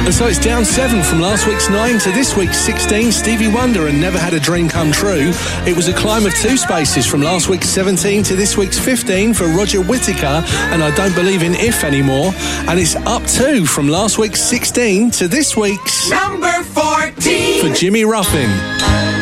And so it's down 7 from last week's 9 to this week's 16. Stevie Wonder and Never Had a Dream Come True. It was a climb of 2 spaces from last week's 17 to this week's 15 for Roger Whittaker and I Don't Believe in If Anymore. And it's up 2 from last week's 16 to this week's number 14 for Jimmy Ruffin.